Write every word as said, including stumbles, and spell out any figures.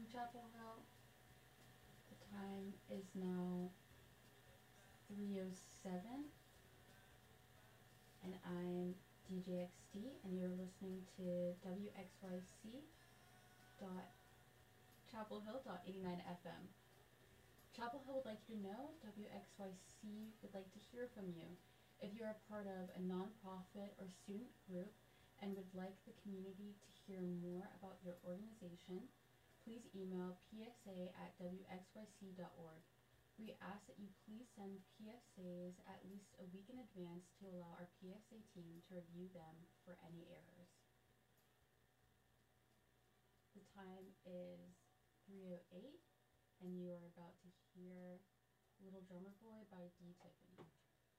Chapel Hill. The time is now three oh seven, and I'm D J X D, and you're listening to W X Y C dot Chapel Hill dot eighty-nine F M. Chapel Hill would like you to know W X Y C would like to hear from you. If you are part of a nonprofit or student group and would like the community to hear more about your organization, please email p s a at w x y c dot org. We ask that you please send P S As at least a week in advance to allow our P S A team to review them for any errors. The time is three oh eight, and you are about to hear Little Drummer Boy by D. Tiffany.